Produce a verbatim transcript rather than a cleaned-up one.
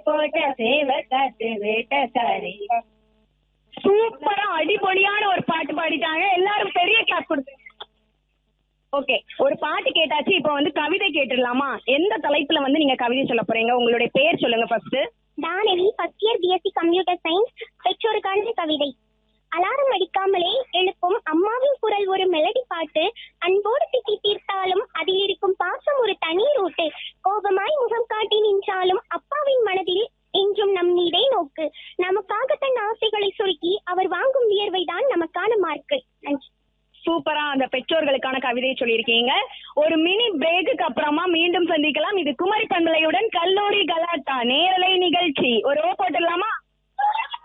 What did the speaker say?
போட்ட சேவை காத்து வேட்டக்காரி. சூப்பரா அடிபொலியான ஒரு பாட்டு பாடிட்டாங்க. எல்லாரும் பெரிய கிளாப் கொடுத்து. ஓகே, ஒரு பாட்டு கேட்டாச்சு. இப்போ வந்து கவிதை கேட்டுடலாமா? எந்த தலைப்புல வந்து நீங்க கவிதை சொல்ல போறீங்க? உங்களுடைய பேர் சொல்லுங்க first. Thanavi, first year BSc computer science. பெற்றோருக்கான கவிதை. அலாரம் அடிக்காமலே எழுப்பும் அம்மாவின் குரல் ஒரு மெலடி பாட்டு. அன்போடு திட்டி தீர்த்தாலும் அதில் இருக்கும் பாசம் ஒரு தனி ரூட்டு. கோபமாய் முகம் காட்டி நின்றாலும் அப்பாவின் மனதில் என்றும் நம் நீடே நோக்கு. நமக்காக தன் ஆசைகளை சுருக்கி அவர் வாங்கும் வியர்வை தான் நமக்கான மார்க்கு. நன்றி. சூப்பரா அந்த பெற்றோர்களுக்கான கவிதை சொல்லியிருக்கீங்க. ஒரு மினி பிரேக்குக்கு அப்புறமா மீண்டும் சந்திக்கலாம். இது குமரி பண்பலையுடன் கல்லூரி கலாட்டா நேரலை நிகழ்ச்சி. ஒரு ஓ போட்டுடலாமா?